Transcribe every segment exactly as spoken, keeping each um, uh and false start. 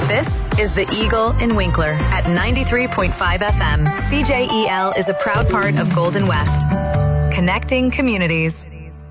This is The Eagle in Winkler at ninety-three point five F M. C J E L is a proud part of Golden West. Connecting communities.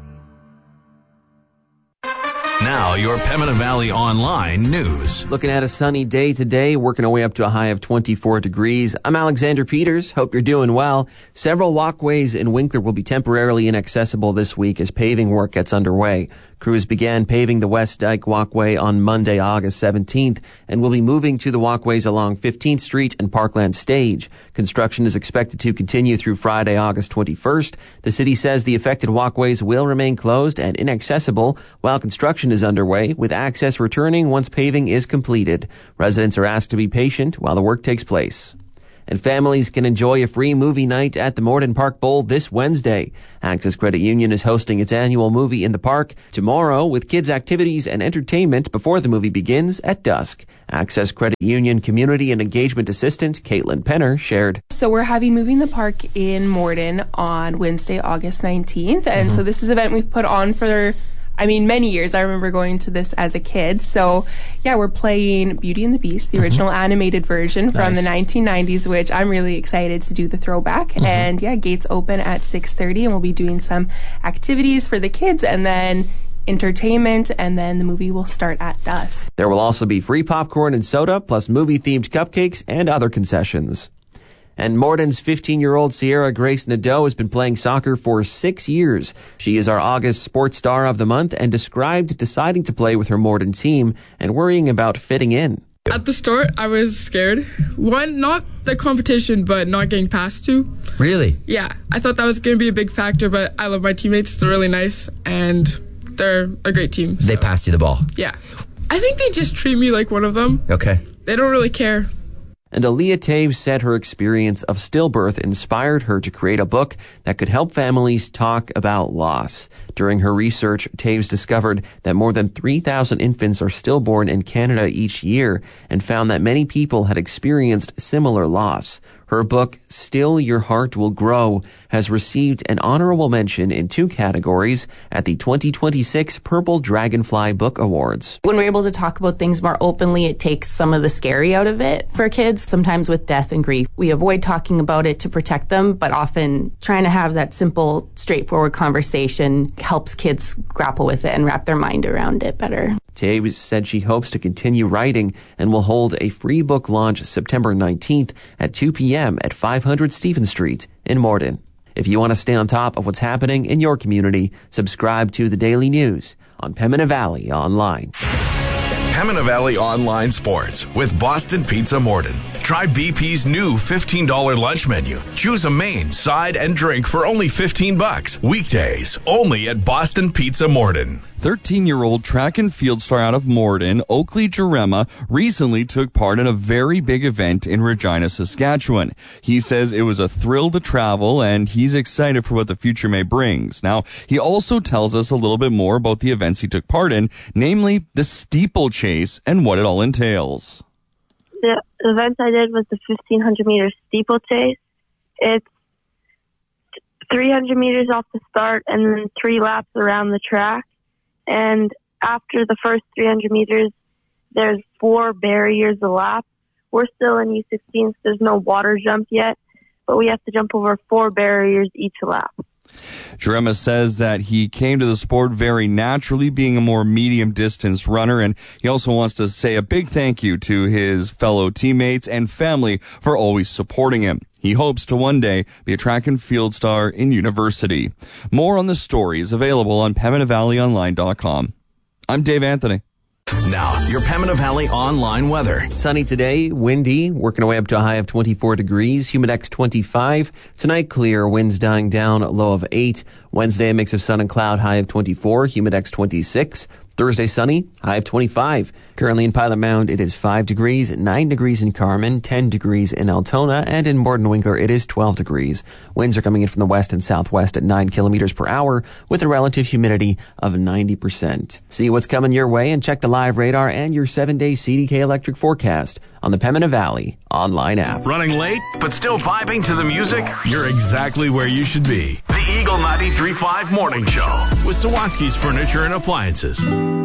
Now, your Pembina Valley Online news. Looking at a sunny day today, working our way up to a high of twenty-four degrees. I'm Alexander Peters. Hope you're doing well. Several walkways in Winkler will be temporarily inaccessible this week as paving work gets underway. Crews began paving the West Dyke Walkway on Monday, August seventeenth, and will be moving to the walkways along fifteenth Street and Parkland Stage. Construction is expected to continue through Friday, August twenty-first. The city says the affected walkways will remain closed and inaccessible while construction is underway, with access returning once paving is completed. Residents are asked to be patient while the work takes place. And families can enjoy a free movie night at the Morden Park Bowl this Wednesday. Access Credit Union is hosting its annual movie in the park tomorrow with kids' activities and entertainment before the movie begins at dusk. Access Credit Union Community and Engagement Assistant Caitlin Penner shared. So we're having Movie in the Park in Morden on Wednesday, August nineteenth. And mm-hmm. so this is an event we've put on for I mean, many years. I remember going to this as a kid. So, yeah, we're playing Beauty and the Beast, the mm-hmm. original animated version nice. from the nineteen nineties, which I'm really excited to do the throwback. Mm-hmm. And, yeah, gates open at six thirty, and we'll be doing some activities for the kids and then entertainment, and then the movie will start at dusk. There will also be free popcorn and soda, plus movie-themed cupcakes and other concessions. And Morden's fifteen-year-old Sierra Grace Nadeau has been playing soccer for six years. She is our August Sports Star of the Month and described deciding to play with her Morden team and worrying about fitting in. At the start, I was scared. One, not the competition, but not getting passed to. Really? Yeah. I thought that was going to be a big factor, but I love my teammates. They're really nice, and they're a great team. So. They passed you the ball? Yeah. I think they just treat me like one of them. Okay. They don't really care. And Aaliyah Taves said her experience of stillbirth inspired her to create a book that could help families talk about loss. During her research, Taves discovered that more than three thousand infants are stillborn in Canada each year and found that many people had experienced similar loss. Her book, Still Your Heart Will Grow, has received an honorable mention in two categories at the twenty twenty-six Purple Dragonfly Book Awards. When we're able to talk about things more openly, it takes some of the scary out of it for kids. Sometimes with death and grief, we avoid talking about it to protect them, but often trying to have that simple, straightforward conversation helps kids grapple with it and wrap their mind around it better. Taves said she hopes to continue writing and will hold a free book launch September nineteenth at two p.m. at five hundred Stephen Street in Morden. If you want to stay on top of what's happening in your community, subscribe to the Daily News on Pembina Valley Online. Pembina Valley Online Sports with Boston Pizza Morden. Try B P's new fifteen dollars lunch menu. Choose a main, side, and drink for only fifteen bucks. Weekdays, only at Boston Pizza Morden. thirteen-year-old track and field star out of Morden, Oakley Jerema, recently took part in a very big event in Regina, Saskatchewan. He says it was a thrill to travel, and he's excited for what the future may bring. Now, he also tells us a little bit more about the events he took part in, namely the steeplechase and what it all entails. The event I did was the fifteen hundred meter steeplechase. It's three hundred meters off the start and then three laps around the track. And after the first three hundred meters, there's four barriers a lap. We're still in U sixteen, so there's no water jump yet, but we have to jump over four barriers each lap. Jerema says that he came to the sport very naturally, being a more medium distance runner, and he also wants to say a big thank you to his fellow teammates and family for always supporting him. He hopes to one day be a track and field star in university. More on the story is available on Pembina Valley Online dot com. I'm Dave Anthony. Now, your Pembina Valley Online weather. Sunny today, windy, working our way up to a high of twenty-four degrees, humidex twenty-five. Tonight, clear, winds dying down, low of eight. Wednesday, a mix of sun and cloud, high of twenty-four, humidex twenty-six. Thursday, sunny, high of twenty-five. Currently in Pilot Mound, it is five degrees, nine degrees in Carman, ten degrees in Altona, and in Morden Winkler, it is twelve degrees. Winds are coming in from the west and southwest at nine kilometers per hour with a relative humidity of ninety percent. See what's coming your way and check the live radar and your seven-day C D K electric forecast on the Pembina Valley online app. Running late, but still vibing to the music? You're exactly where you should be. The Eagle ninety-three point five Morning Show with Sawatsky's Furniture and Appliances.